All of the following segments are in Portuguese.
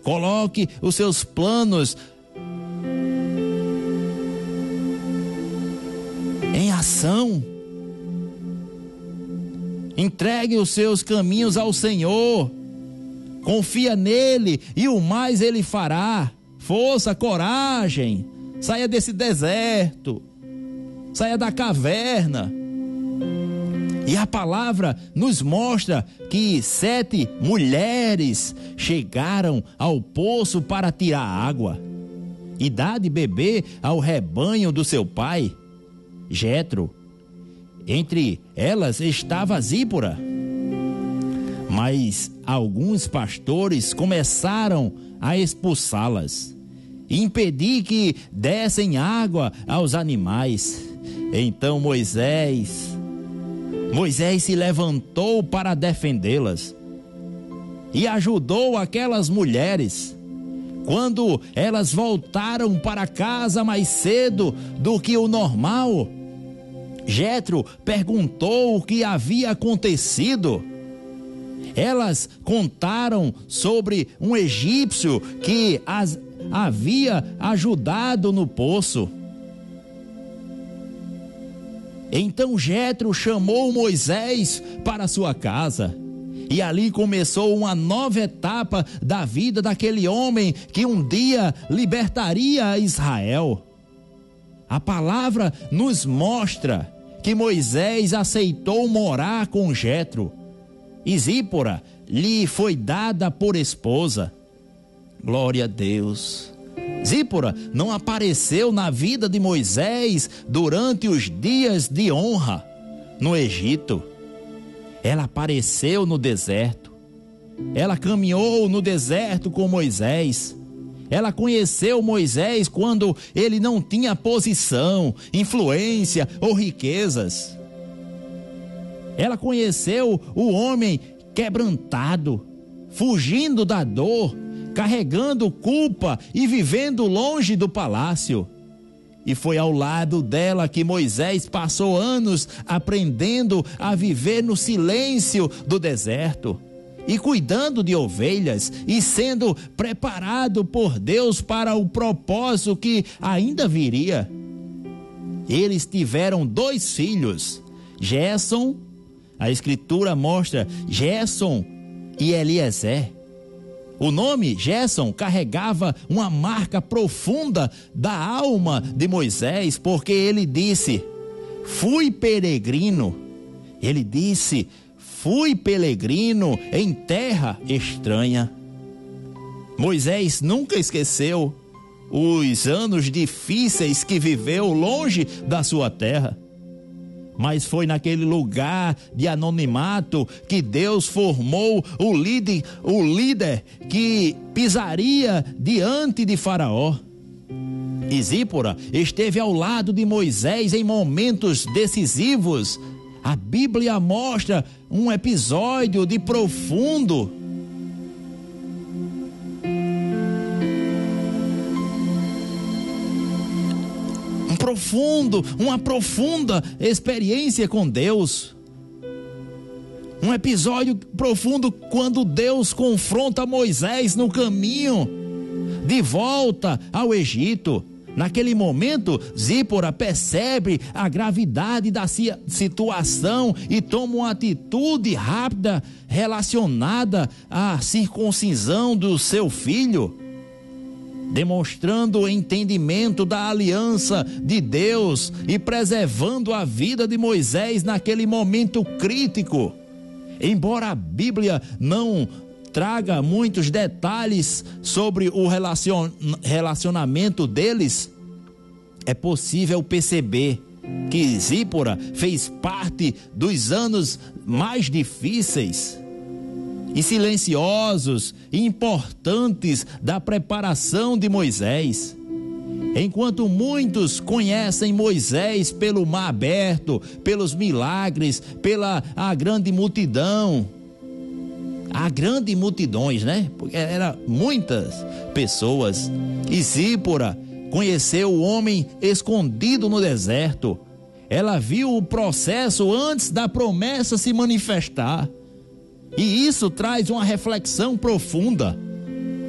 Coloque os seus planos em ação. Entregue os seus caminhos ao Senhor. Confia nele e o mais ele fará. Força, coragem. Saia desse deserto. Saia da caverna. E a palavra nos mostra que 7 mulheres chegaram ao poço para tirar água e dar de beber ao rebanho do seu pai, Jetro. Entre elas estava Zípora. Mas alguns pastores começaram a expulsá-las e impedir que dessem água aos animais. Então Moisés se levantou para defendê-las e ajudou aquelas mulheres. Quando elas voltaram para casa mais cedo do que o normal, Jetro perguntou o que havia acontecido. Elas contaram sobre um egípcio que as havia ajudado no poço. Então Jetro chamou Moisés para sua casa e ali começou uma nova etapa da vida daquele homem que um dia libertaria Israel. A palavra nos mostra que Moisés aceitou morar com Jetro e Zípora lhe foi dada por esposa. Glória a Deus. Zípora não apareceu na vida de Moisés durante os dias de honra no Egito. Ela apareceu no deserto. Ela caminhou no deserto com Moisés. Ela conheceu Moisés quando ele não tinha posição, influência ou riquezas. Ela conheceu o homem quebrantado, fugindo da dor, carregando culpa e vivendo longe do palácio. E foi ao lado dela que Moisés passou anos aprendendo a viver no silêncio do deserto e cuidando de ovelhas e sendo preparado por Deus para o propósito que ainda viria. Eles tiveram 2 filhos, Gerson, a escritura mostra Gerson e Eliezer. O nome Gerson carregava uma marca profunda da alma de Moisés, porque ele disse, fui peregrino. Ele disse, fui peregrino em terra estranha. Moisés nunca esqueceu os anos difíceis que viveu longe da sua terra. Mas foi naquele lugar de anonimato que Deus formou o líder que pisaria diante de Faraó. E Zípora esteve ao lado de Moisés em momentos decisivos. A Bíblia mostra um episódio de uma profunda experiência com Deus. Um episódio profundo quando Deus confronta Moisés no caminho de volta ao Egito. Naquele momento, Zípora percebe a gravidade da situação e toma uma atitude rápida relacionada à circuncisão do seu filho, demonstrando o entendimento da aliança de Deus e preservando a vida de Moisés naquele momento crítico. Embora a Bíblia não traga muitos detalhes sobre o relacionamento deles, é possível perceber que Zípora fez parte dos anos mais difíceis e silenciosos e importantes da preparação de Moisés. Enquanto muitos conhecem Moisés pelo mar aberto, pelos milagres, pela a grande multidão, multidões, né? Porque eram muitas pessoas. E Zípora conheceu o homem escondido no deserto. Ela viu o processo antes da promessa se manifestar. E isso traz uma reflexão profunda.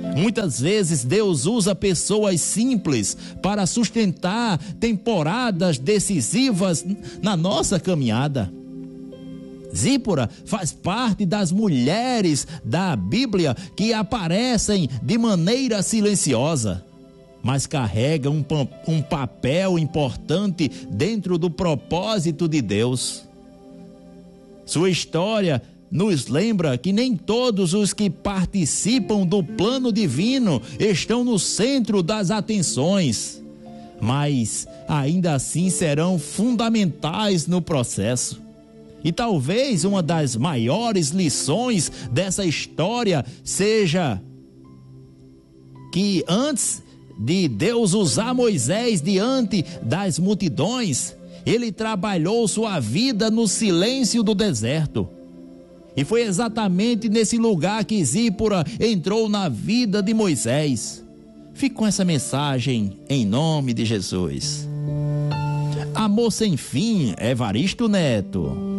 Muitas vezes Deus usa pessoas simples para sustentar temporadas decisivas na nossa caminhada. Zípora faz parte das mulheres da Bíblia que aparecem de maneira silenciosa, mas carrega um papel importante dentro do propósito de Deus. Sua história nos lembra que nem todos os que participam do plano divino estão no centro das atenções, mas ainda assim serão fundamentais no processo. E talvez uma das maiores lições dessa história seja que antes de Deus usar Moisés diante das multidões, ele trabalhou sua vida no silêncio do deserto. E foi exatamente nesse lugar que Zípora entrou na vida de Moisés. Fique com essa mensagem em nome de Jesus. Amor sem fim, Evaristo Neto.